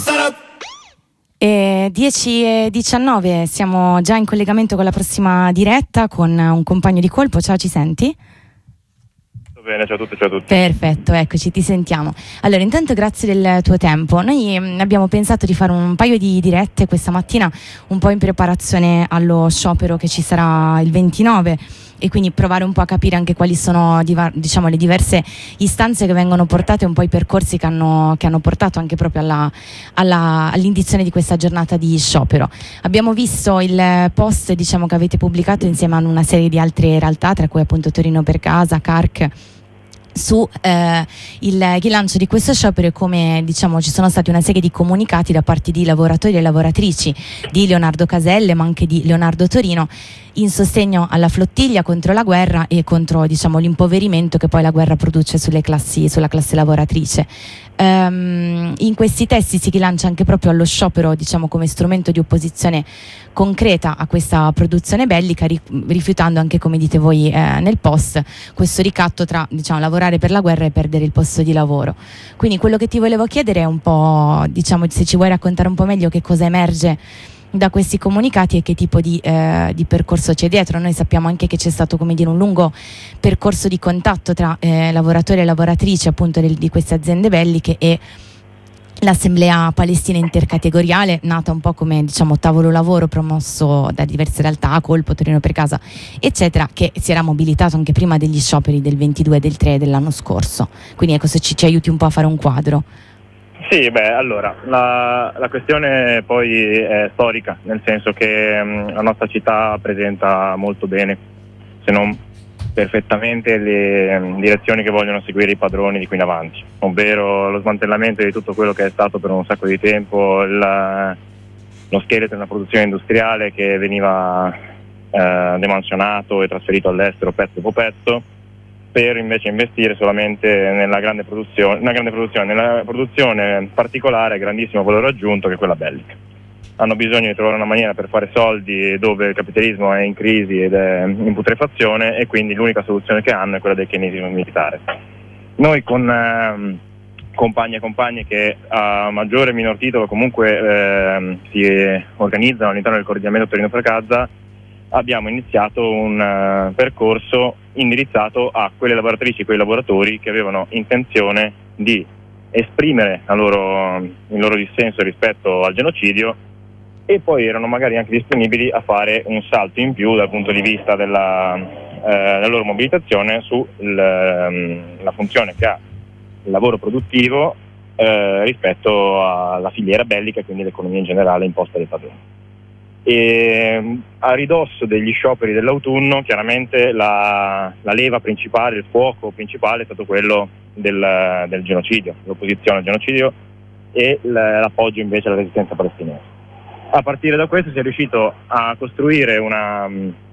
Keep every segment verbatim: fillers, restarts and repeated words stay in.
E dieci e diciannove, siamo già in collegamento con la prossima diretta con un compagno di colpo. Ciao, ci senti? Bene, ciao a tutti, ciao a tutti. Perfetto, eccoci, ti sentiamo. Allora, intanto grazie del tuo tempo. Noi mh, abbiamo pensato di fare un paio di dirette questa mattina, un po' in preparazione allo sciopero che ci sarà il ventinove, e quindi provare un po' a capire anche quali sono diva- diciamo, le diverse istanze che vengono portate, un po' i percorsi che hanno, che hanno portato anche proprio alla, alla, all'indizione di questa giornata di sciopero. Abbiamo visto il post, diciamo, che avete pubblicato insieme a una serie di altre realtà, tra cui appunto Torino per Casa, Carc, su eh, il, il lancio di questo sciopero, e come, diciamo, ci sono stati una serie di comunicati da parte di lavoratori e lavoratrici di Leonardo Caselle, ma anche di Leonardo Torino, in sostegno alla flottiglia, contro la guerra e contro, diciamo, l'impoverimento che poi la guerra produce sulle classi, sulla classe lavoratrice. Um, in questi testi si rilancia anche proprio allo sciopero, diciamo, come strumento di opposizione concreta a questa produzione bellica, ri- rifiutando anche, come dite voi eh, nel post, questo ricatto tra, diciamo, lavorare per la guerra e perdere il posto di lavoro. Quindi quello che ti volevo chiedere è un po', diciamo, se ci vuoi raccontare un po' meglio che cosa emerge da questi comunicati e che tipo di, eh, di percorso c'è dietro. Noi sappiamo anche che c'è stato, come dire, un lungo percorso di contatto tra eh, lavoratori e lavoratrici appunto del, di queste aziende belliche e l'Assemblea Palestina Intercategoriale, nata un po' come, diciamo, tavolo lavoro promosso da diverse realtà, Colpo, Torino per Casa, eccetera, che si era mobilitato anche prima degli scioperi del ventidue e del tre dell'anno scorso. Quindi ecco, se ci, ci aiuti un po' a fare un quadro. Sì, beh, allora, la, la questione poi è storica, nel senso che mh, la nostra città presenta molto bene, se non perfettamente, le mh, direzioni che vogliono seguire i padroni di qui in avanti, ovvero lo smantellamento di tutto quello che è stato per un sacco di tempo il, lo scheletro di una produzione industriale che veniva eh, demansionato e trasferito all'estero pezzo dopo pezzo, per invece investire solamente nella grande produzione, nella grande produzione, nella produzione particolare a grandissimo valore aggiunto, che è quella bellica. Hanno bisogno di trovare una maniera per fare soldi dove il capitalismo è in crisi ed è in putrefazione, e quindi l'unica soluzione che hanno è quella del keynesismo militare. Noi con eh, compagni e compagne che a maggiore e minor titolo comunque eh, si organizzano all'interno del coordinamento Torino per Casa, abbiamo iniziato un uh, percorso indirizzato a quelle lavoratrici e quei lavoratori che avevano intenzione di esprimere la loro, il loro dissenso rispetto al genocidio, e poi erano magari anche disponibili a fare un salto in più dal punto di vista della, eh, della loro mobilitazione sulla um, funzione che ha il lavoro produttivo eh, rispetto alla filiera bellica e quindi l'economia in generale imposta dai padroni. E a ridosso degli scioperi dell'autunno, chiaramente la, la leva principale, il fuoco principale è stato quello del, del genocidio, l'opposizione al genocidio e l'appoggio invece alla resistenza palestinese. A partire da questo si è riuscito a costruire una,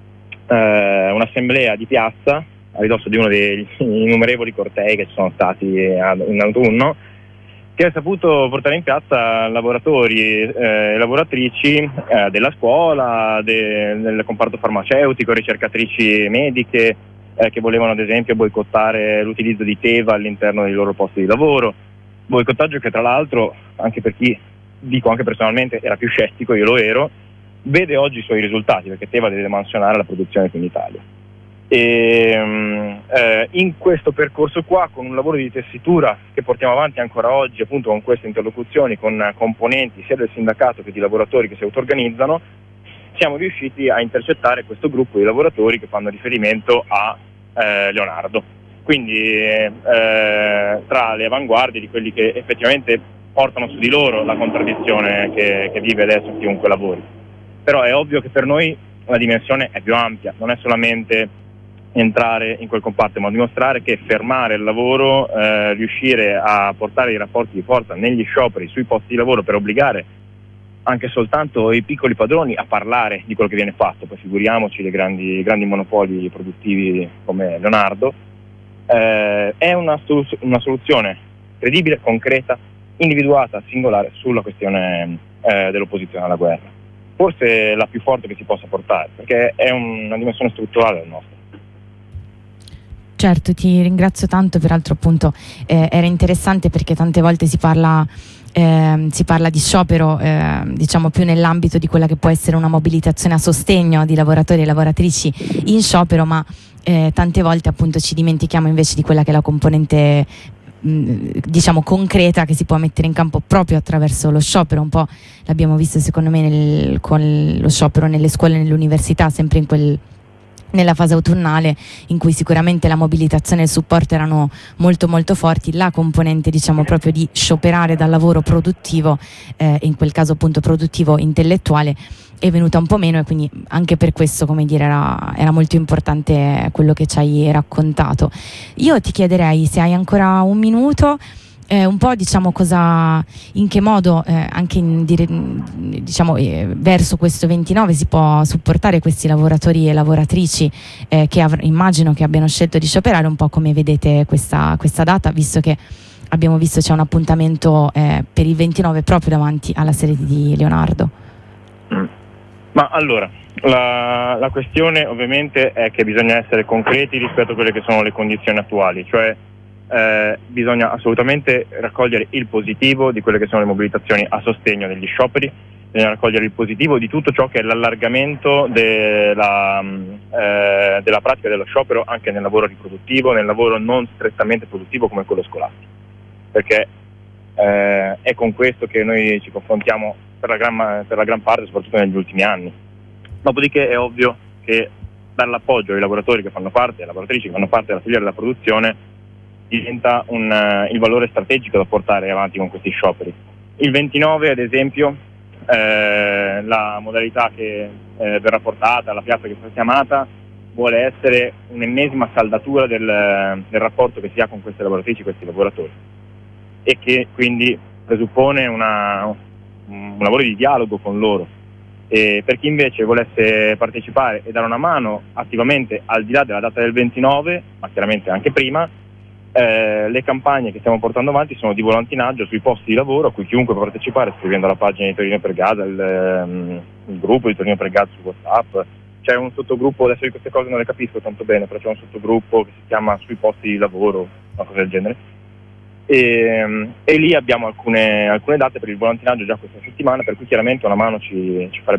eh, un'assemblea di piazza a ridosso di uno degli innumerevoli cortei che ci sono stati in autunno, che ha saputo portare in piazza lavoratori e eh, lavoratrici eh, della scuola, de, del comparto farmaceutico, ricercatrici mediche eh, che volevano ad esempio boicottare l'utilizzo di Teva all'interno dei loro posti di lavoro, boicottaggio che tra l'altro, anche per chi, dico anche personalmente, era più scettico, io lo ero, vede oggi i suoi risultati, perché Teva deve mansionare la produzione qui in Italia. E eh, in questo percorso qua, con un lavoro di tessitura che portiamo avanti ancora oggi, appunto con queste interlocuzioni con componenti sia del sindacato che di lavoratori che si auto-organizzano, siamo riusciti a intercettare questo gruppo di lavoratori che fanno riferimento a eh, Leonardo. Quindi eh, tra le avanguardie di quelli che effettivamente portano su di loro la contraddizione che, che vive adesso chiunque lavori. Però è ovvio che per noi la dimensione è più ampia, non è solamente entrare in quel comparto, ma dimostrare che fermare il lavoro, eh, riuscire a portare i rapporti di forza negli scioperi sui posti di lavoro per obbligare anche soltanto i piccoli padroni a parlare di quello che viene fatto, poi figuriamoci dei grandi, grandi monopoli produttivi come Leonardo, eh, è una, una soluzione credibile, concreta, individuata, singolare sulla questione eh, dell'opposizione alla guerra. Forse la più forte che si possa portare, perché è un, una dimensione strutturale del nostro. Certo, ti ringrazio tanto, peraltro appunto eh, era interessante perché tante volte si parla eh, si parla di sciopero eh, diciamo più nell'ambito di quella che può essere una mobilitazione a sostegno di lavoratori e lavoratrici in sciopero, ma eh, tante volte appunto ci dimentichiamo invece di quella che è la componente diciamo concreta che si può mettere in campo proprio attraverso lo sciopero. Un po' l'abbiamo visto secondo me nel, con lo sciopero nelle scuole e nelle università, sempre in quel nella fase autunnale in cui sicuramente la mobilitazione e il supporto erano molto molto forti. La componente diciamo proprio di scioperare dal lavoro produttivo, eh, in quel caso appunto produttivo intellettuale, è venuta un po' meno, e quindi anche per questo, come dire, era, era molto importante quello che ci hai raccontato. Io ti chiederei, se hai ancora un minuto, eh, un po' diciamo cosa, in che modo eh, anche in dire, diciamo eh, verso questo ventinove si può supportare questi lavoratori e lavoratrici eh, che av- immagino che abbiano scelto di scioperare, un po' come vedete questa, questa data, visto che abbiamo visto c'è un appuntamento eh, per il ventinove proprio davanti alla sede di Leonardo. Mm. Ma allora, la, la questione ovviamente è che bisogna essere concreti rispetto a quelle che sono le condizioni attuali, cioè eh, bisogna assolutamente raccogliere il positivo di quelle che sono le mobilitazioni a sostegno degli scioperi, bisogna raccogliere il positivo di tutto ciò che è l'allargamento della, eh, della pratica dello sciopero anche nel lavoro riproduttivo, nel lavoro non strettamente produttivo come quello scolastico, perché eh, è con questo che noi ci confrontiamo per la gran, per la gran parte, soprattutto negli ultimi anni. Dopodiché è ovvio che dare l'appoggio ai lavoratori che fanno parte, alle lavoratrici che fanno parte della filiera della produzione, diventa un, uh, il valore strategico da portare avanti con questi scioperi. Il ventinove, ad esempio, eh, la modalità che eh, verrà portata, la piazza che sarà chiamata, vuole essere un'ennesima saldatura del, del rapporto che si ha con queste lavoratrici e questi lavoratori, e che quindi presuppone una, un lavoro di dialogo con loro. E per chi invece volesse partecipare e dare una mano attivamente al di là della data del ventinove, ma chiaramente anche prima, eh, le campagne che stiamo portando avanti sono di volantinaggio sui posti di lavoro, a cui chiunque può partecipare scrivendo alla pagina di Torino per Gaza, il, um, il gruppo di Torino per Gaza su WhatsApp. C'è un sottogruppo, adesso di queste cose non le capisco tanto bene, però c'è un sottogruppo che si chiama Sui posti di lavoro, una cosa del genere. E, e lì abbiamo alcune, alcune date per il volantinaggio già questa settimana, per cui chiaramente una mano ci, ci farebbe